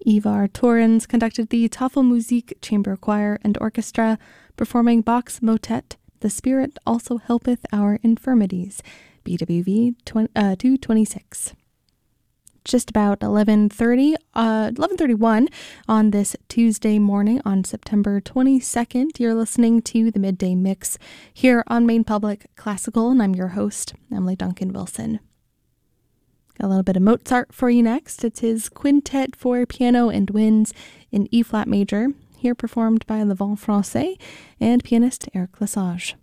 Ivar Torrens conducted the Tafelmusik Chamber Choir and Orchestra, performing Bach's motet, The Spirit Also Helpeth Our Infirmities, BWV 226. Just about 11:31 on this Tuesday morning on September 22nd. You're listening to the Midday Mix here on Maine Public Classical, and I'm your host, Emily Duncan Wilson. Got a little bit of Mozart for you next. It's his Quintet for Piano and Winds in E-flat major, here performed by Le Vent Français and pianist Eric Lesage.